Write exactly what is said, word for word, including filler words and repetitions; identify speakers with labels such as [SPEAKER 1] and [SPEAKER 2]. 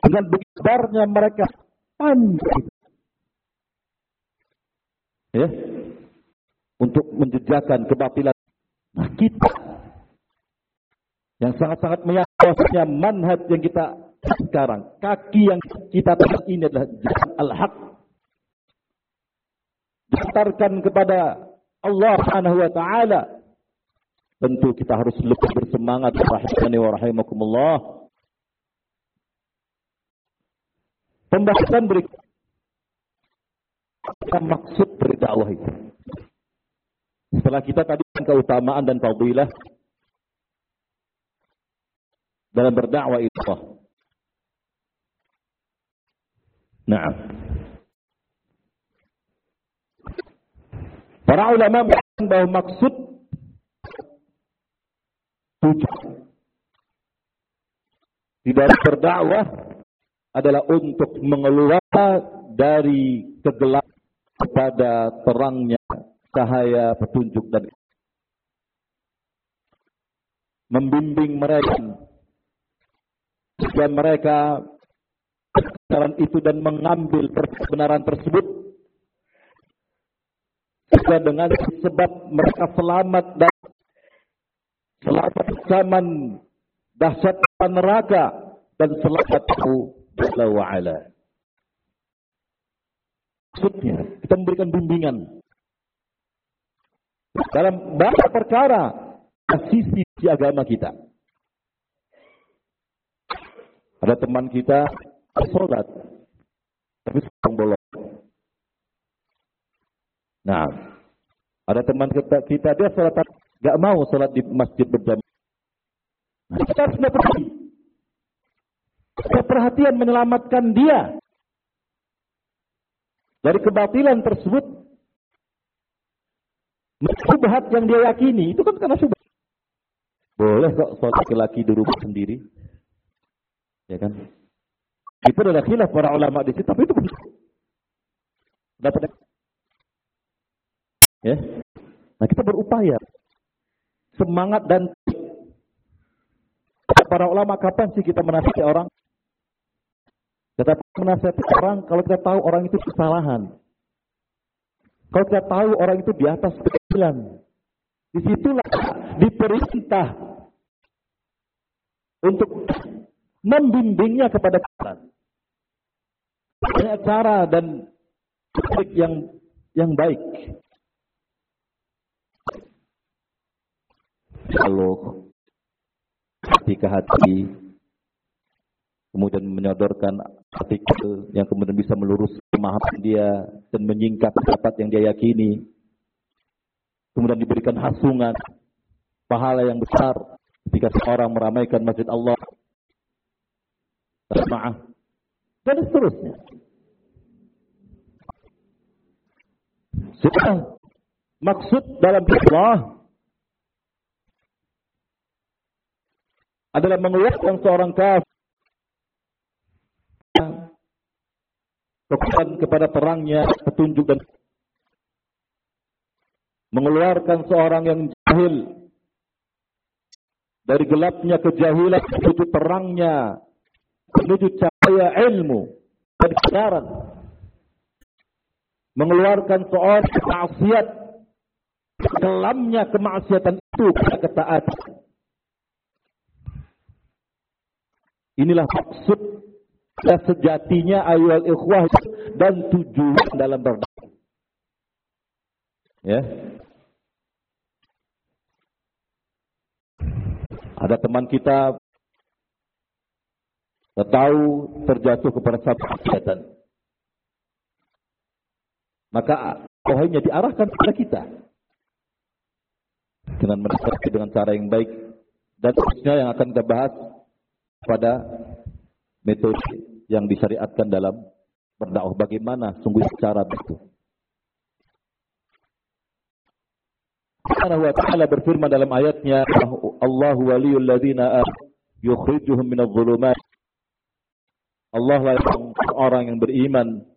[SPEAKER 1] dengan besarnya mereka pandai, ya, untuk menjejakan kebatilan. Nah, kita yang sangat-sangat meyakini manhaj yang kita sekarang, kaki yang kita tepat ini adalah jalan al-haq, dasarkan kepada Allah Subhanahu wa taala. Tentu kita harus lebih bersemangat, rahimani wa rahimakumullah. Pembahasan berikut, apa maksud berdakwah itu? Setelah kita tadi keutamaan dan fadilah dalam berdakwah itu. Nah, para ulama mengatakan bahwa maksud tujuan di dalam berdakwah adalah untuk mengeluarkan dari kegelapan kepada terangnya cahaya petunjuk dan membimbing mereka dan mereka kebenaran itu dan mengambil kebenaran tersebut juga dengan sebab mereka selamat dan selamat zaman dahsyat neraka dan selamat Jalla wa ala. Maksudnya kita memberikan bimbingan dalam banyak perkara sisi agama kita. Ada teman kita sholat tapi sedang bolong. Nah, ada teman kita, kita dia sholat gak mau sholat di masjid berjamaah. Nah, kita harus perhatian, perhatian menyelamatkan dia dari kebatilan tersebut. Syubhat yang dia yakini itu kan karena syubhat. Boleh kok sholat laki-laki di rumah sendiri, ya kan? Itu adalah khilaf para ulama di situ, tapi itu benar. Dapat, ya. Nah, kita berupaya semangat dan para ulama, kapan sih kita menasihati orang? Kita menasihati orang kalau kita tahu orang itu kesalahan. Kalau kita tahu orang itu di atas kebenaran. Disitulah diperintah untuk membimbingnya kepada kebenaran. Banyak cara dan trik yang yang baik. Kalau hati ke hati, kemudian menyodorkan artikel yang kemudian bisa meluruskan pemahaman dia dan menyingkap pendapat yang dia yakini, kemudian diberikan hasungan pahala yang besar ketika seorang meramaikan masjid Allah, jamaah, dan seterusnya. Sudah maksud dalam Allah adalah mengeluarkan seorang kafir kepada terangnya petunjuk dan mengeluarkan seorang yang jahil dari gelapnya kejahilan menuju terangnya, menuju cahaya ilmu dan kebenaran, mengeluarkan seorang maksiat kelamnya kemaksiatan itu kepada ketaatan. Inilah maksud dan sejatinya ayat ikhwah dan tujuan dalam berdakwah. Ya. Ada teman kita tahu terjatuh kepada satu kejahatan. Maka wahainya diarahkan kepada kita dengan menasihati dengan cara yang baik, dan terusnya yang akan kita bahas pada metode yang disyariatkan dalam berdakwah, bagaimana sungguh cara itu. Allah Ta'ala berfirman dalam ayatnya, Allahu waliyul ladzina yukhrijuhum minadh dhulumat. Allah lah yang orang yang beriman